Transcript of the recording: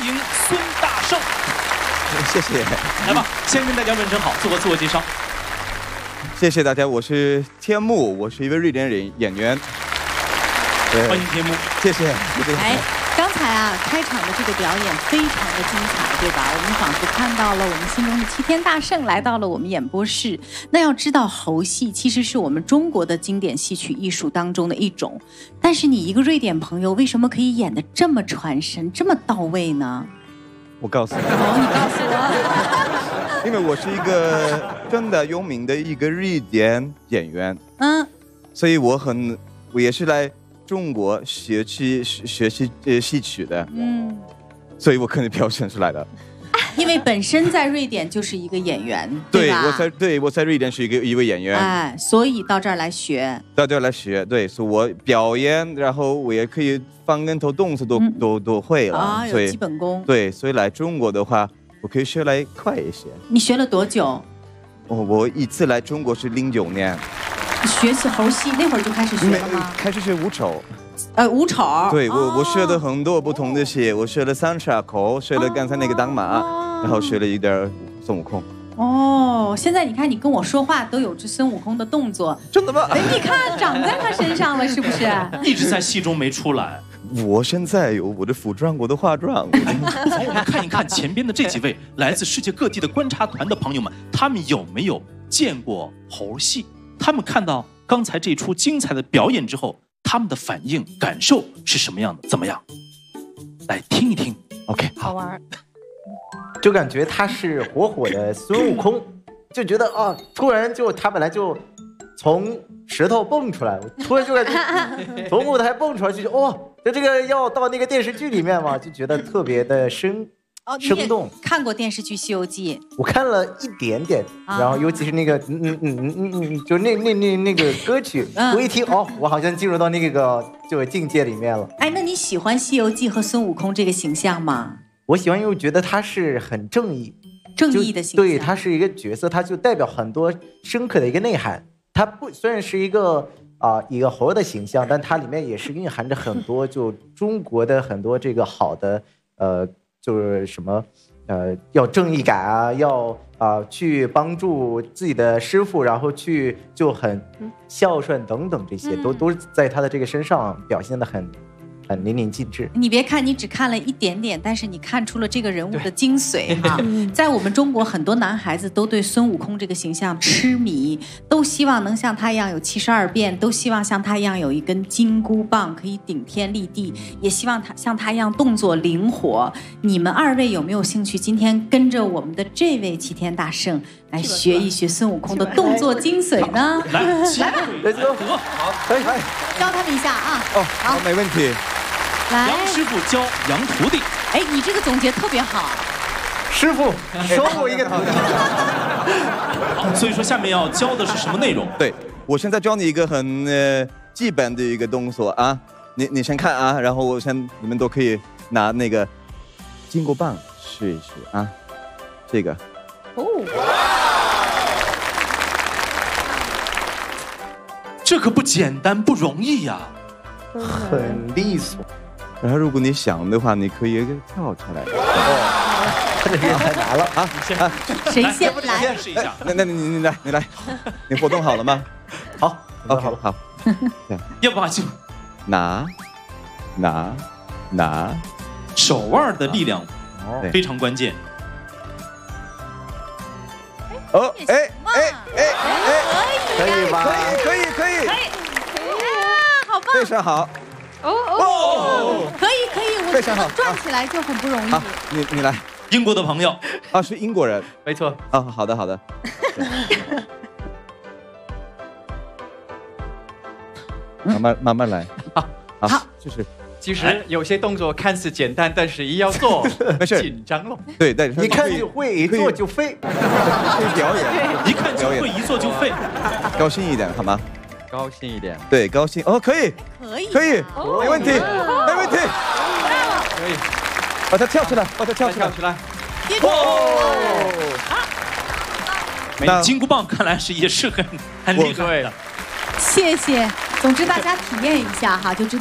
迎孙大圣。 谢谢。 来吧，先跟大家问声好，做个自我介绍。 谢谢大家，我是天幕，我是一位瑞典人演员。 欢迎天幕， 谢谢。 哎，刚才啊，开场的这个表演非常的精彩，对吧？我们仿佛看到了我们心中的齐天大圣来到了我们演播室。那要知道，猴戏其实是我们中国的经典戏曲艺术当中的一种，但是你一个瑞典朋友，为什么可以演得这么传神，这么到位呢？ 我告诉你， 你告诉我。 因为我是一个真的有名的一个瑞典演员，所以我也是来中国学习戏曲的，所以我可以表现出来的。 因为本身在瑞典就是一个演员，对吧？ 我在瑞典是一位演员， 哎，所以到这儿来学， 对，所以我表演，然后我也可以翻跟头动作都会了， 啊，有基本功。 对，所以来中国的话，我可以学来快一些。 你学了多久？ 我一次来中国是09年。 学起猴戏那会儿就开始学了吗？ 开始学吴丑。 吴丑。 对，我学了很多不同的戏，我学了三岔口，学了刚才那个当马，然后学了一点孙悟空。 哦，现在你看你跟我说话都有这孙悟空的动作， 真的吗？ 你看长在他身上了，是不是？ 一直在戏中没出来。 我现在有我的服装，我的化妆。 好，我们看一看前边的这几位来自世界各地的观察团的朋友们，他们有没有见过猴戏？他们看到刚才这出精彩的表演之后，他们的反应感受是什么样的？怎么样？来听一听。OK， 好玩。 就感觉他是活活的孙悟空，就觉得啊，突然就他本来就从石头蹦出来，我突然就感觉从舞台蹦出来，就哇，这个要到那个电视剧里面嘛，就觉得特别的生动。 看过电视剧《西游记》？ 我看了一点点，然后尤其是那个就那个歌曲，我一听哦，我好像进入到那个就境界里面了。 哎，那你喜欢《西游记》和孙悟空这个形象吗？ 我喜欢，因为我觉得他是很正义的形象。对，他是一个角色，他就代表很多深刻的一个内涵。他虽然是一个一个猴的形象，但它里面也是蕴含着很多就中国的很多这个好的就是什么要正义感啊，要去帮助自己的师傅，然后去就很孝顺等等，这些都是在他的这个身上表现得很淋漓尽致。 你别看你只看了一点点，但是你看出了这个人物的精髓哈。在我们中国，很多男孩子都对孙悟空这个形象痴迷，都希望能像他一样有72变，都希望像他一样有一根金箍棒可以顶天立地，也希望像他一样动作灵活。你们二位有没有兴趣今天跟着我们的这位齐天大圣来学一学孙悟空的动作精髓呢？ 来走，好，可以， 教他们一下啊。 好，没问题。 来， 杨师傅教杨徒弟。 哎，你这个总结特别好。 师傅收我一个徒弟。 好，所以说下面要教的是什么内容？ 对，我现在教你一个很基本的一个动作啊，你先看啊，然后你们都可以拿那个金箍棒试一试啊，这个。 这可不简单，不容易呀。 很利索。 然后如果你想的话，你可以跳起来。 这个太难了啊！ 谁先来？ 试一下。 那你来，你活动好了吗？ 好， 好。 要不就拿， 手腕的力量非常关键。 可以吧？ 可以。 好棒！ 非常好。 可以， 非常好， 转起来就很不容易。 好，你来。 英国的朋友是英国人， 没错。 好的。慢慢来。好，就是。 其实有些动作看似简单，但是一要做， 没事， 紧张了。 对， 一看就会，一做就废。 可以表演， 一看就会，一做就废。 高兴一点好吗？ 高兴一点。 对，高兴。可以，没问题。 可以， 把它跳起来， 那金箍棒看来也是很厉害的。 谢谢。总之大家体验一下哈，就知道。